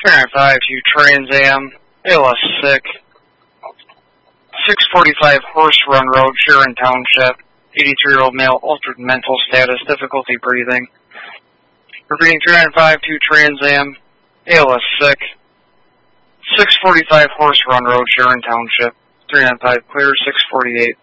305 to Trans Am, ALS sick. 645 Horse Run Road, Sharon Township. 83-year-old male, altered mental status, difficulty breathing. Repeating 305 to Trans Am, ALS sick. 645 Horse Run Road, Sharon Township. 395 clear, 648.